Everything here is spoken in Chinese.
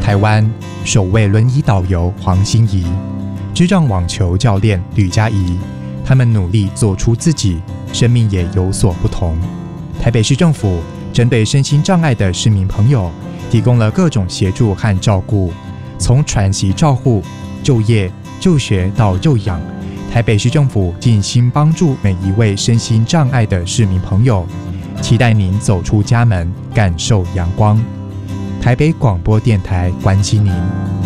台湾首位轮椅导游黄欣怡，智障网球教练吕佳怡，他们努力做出自己，生命也有所不同。台北市政府针对身心障碍的市民朋友，提供了各种协助和照顾，从喘息照护、就业、就学到就养，台北市政府尽心帮助每一位身心障碍的市民朋友。期待您走出家门，感受阳光。台北广播电台关心您。